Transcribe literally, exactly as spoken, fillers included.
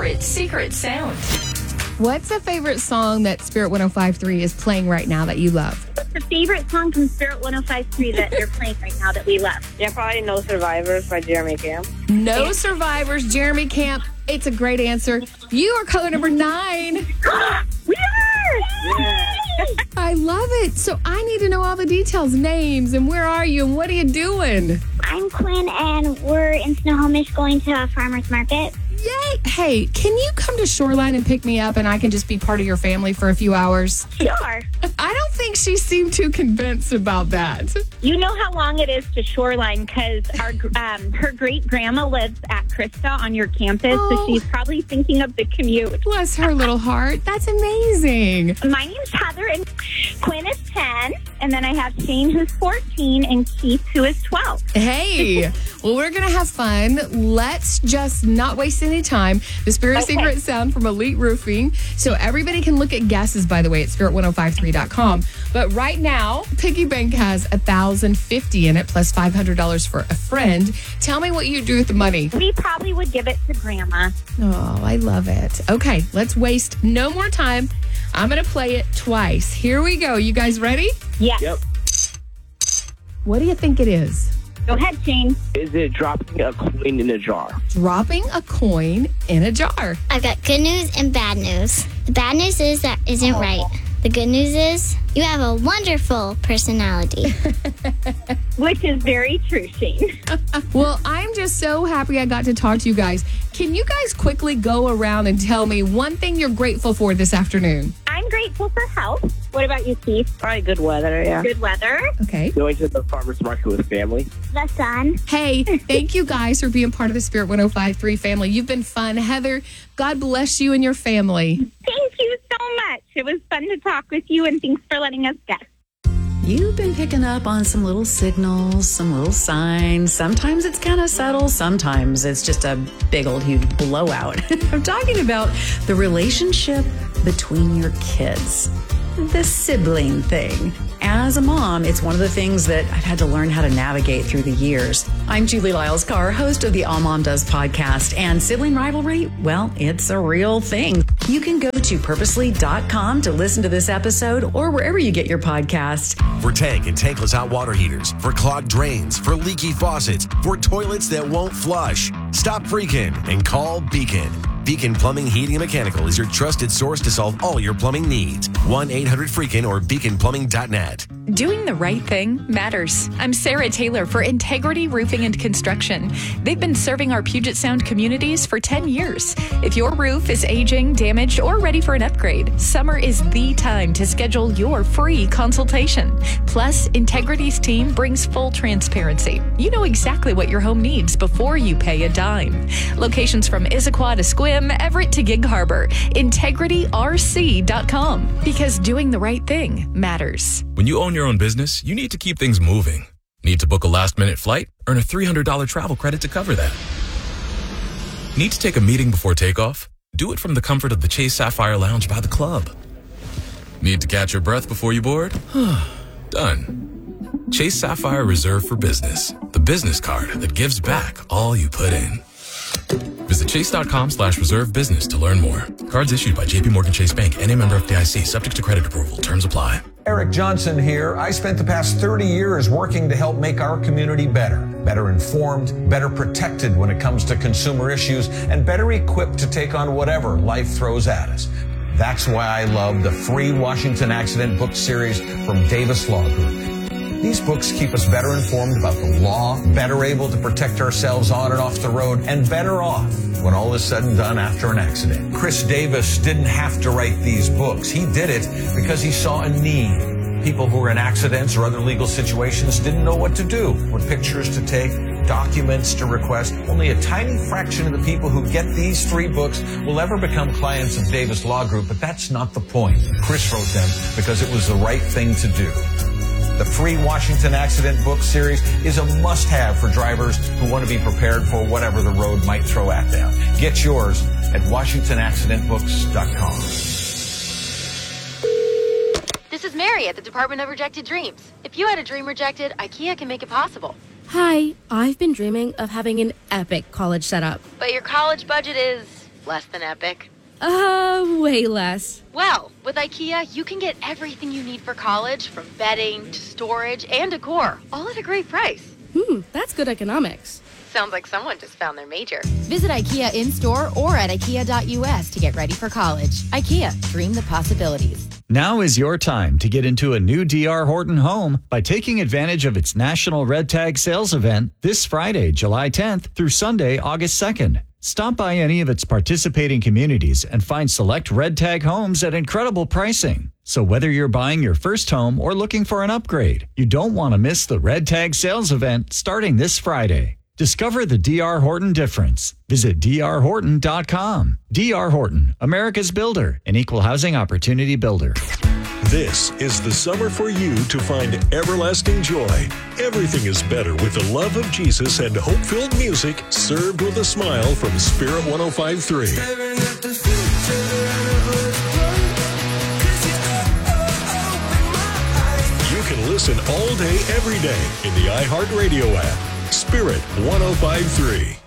Spirit's secret sound. What's a favorite song that Spirit one oh five point three is playing right now that you love? What's the favorite song from Spirit one oh five point three that you're playing right now that we love? Yeah, probably No Survivors by Jeremy Camp. No Survivors, Jeremy Camp. It's a great answer. You are caller number nine. We are! Yeah. I love it. So I need to know all the details, names, and where are you, and what are you doing? I'm Quinn, and we're in Snohomish going to a farmer's market. Yay! Hey, can you come to Shoreline and pick me up, and I can just be part of your family for a few hours? Sure. I don't think she seemed too convinced about that. You know how long it is to Shoreline because our um, her great grandma lives at Krista on your campus, Oh. so she's probably thinking of the commute. Bless her little heart. That's amazing. My name's Heather, and Quinn is ten, and then I have Shane, who's fourteen, and Keith, who is twelve. Hey, well, we're going to have fun. Let's just not waste any time. The Spirit Okay. Secret Sound from Elite Roofing. So everybody can look at guesses, by the way, at spirit ten fifty-three dot com. But right now, Piggy Bank has one thousand fifty in it, plus five hundred dollars for a friend. Tell me what you do with the money. We probably would give it to Grandma. Oh, I love it. Okay, let's waste no more time. I'm going to play it twice. Here we go. You guys ready? Yes. Yep. What do you think it is? Go ahead, Shane. Is it dropping a coin in a jar? Dropping a coin in a jar. I've got good news and bad news. The bad news is that isn't right. The good news is you have a wonderful personality. Which is very true, Shane. Well, I'm just so happy I got to talk to you guys. Can you guys quickly go around and tell me one thing you're grateful for this afternoon? I'm grateful for health. What about you, Keith? Probably good weather, yeah. Good weather. Okay. Going to the farmer's market with family. The sun. Hey, thank you guys for being part of the Spirit ten fifty-three family. You've been fun. Heather, God bless you and your family. Thank you so much. It was fun to talk with you, and thanks for letting us guess. You've been picking up on some little signals, some little signs. Sometimes it's kind of subtle. Sometimes it's just a big old huge blowout. I'm talking about the relationship between your kids, the sibling thing. As a mom, it's one of the things that I've had to learn how to navigate through the years. I'm Julie Lyles Carr, host of the All Mom Does podcast, and sibling rivalry, well, it's a real thing. You can go to purposely dot com to listen to this episode or wherever you get your podcasts. For tank and tankless hot water heaters, for clogged drains, for leaky faucets, for toilets that won't flush. Stop freaking and call Beacon. Beacon Plumbing, Heating, and Mechanical is your trusted source to solve all your plumbing needs. one eight hundred freakin or beacon plumbing dot net. Doing the right thing matters. I'm Sarah Taylor for Integrity Roofing and Construction. They've been serving our Puget Sound communities for ten years. If your roof is aging, damaged, or ready for an upgrade, summer is the time to schedule your free consultation. Plus, Integrity's team brings full transparency. You know exactly what your home needs before you pay a dime. Locations from Issaquah to Squim, Everett to Gig Harbor. integrity r c dot com. Because doing the right thing matters. When you own your own business, you need to keep things moving. Need to book a last-minute flight? Earn a three hundred dollars travel credit to cover that. Need to take a meeting before takeoff? Do it from the comfort of the Chase Sapphire Lounge by the club. Need to catch your breath before you board? Done. Chase Sapphire Reserve for Business, the business card that gives back all you put in. Visit chase.com slash reserve business to learn more. Cards issued by J P Morgan Chase Bank, N A member F D I C, subject to credit approval. Terms apply. Eric Johnson here. I spent the past thirty years working to help make our community better, better informed, better protected when it comes to consumer issues, and better equipped to take on whatever life throws at us. That's why I love the free Washington Accident book series from Davis Law Group. These books keep us better informed about the law, better able to protect ourselves on and off the road, and better off when all is said and done after an accident. Chris Davis didn't have to write these books. He did it because he saw a need. People who were in accidents or other legal situations didn't know what to do, what pictures to take, documents to request. Only a tiny fraction of the people who get these three books will ever become clients of Davis Law Group, but that's not the point. Chris wrote them because it was the right thing to do. The free Washington Accident book series is a must-have for drivers who want to be prepared for whatever the road might throw at them. Get yours at washington accident books dot com. This is Mary at the Department of Rejected Dreams. If you had a dream rejected, IKEA can make it possible. Hi, I've been dreaming of having an epic college setup. But your college budget is Less than epic? Uh, way less. Well, with IKEA, you can get everything you need for college, from bedding to storage and decor, all at a great price. Hmm, that's good economics. Sounds like someone just found their major. Visit IKEA in-store or at ikea dot u s to get ready for college. IKEA, dream the possibilities. Now is your time to get into a new D R Horton home by taking advantage of its National Red Tag Sales event this Friday, July tenth through Sunday, August second. Stop by any of its participating communities and find select Red Tag homes at incredible pricing. So whether you're buying your first home or looking for an upgrade, you don't want to miss the Red Tag Sales event starting this Friday. Discover the D R Horton difference. Visit d r horton dot com. D R Horton, America's builder, an equal housing opportunity builder. This is the summer for you to find everlasting joy. Everything is better with the love of Jesus and hope-filled music served with a smile from Spirit one oh five point three. You can listen all day, every day in the iHeartRadio app. Spirit one oh five point three.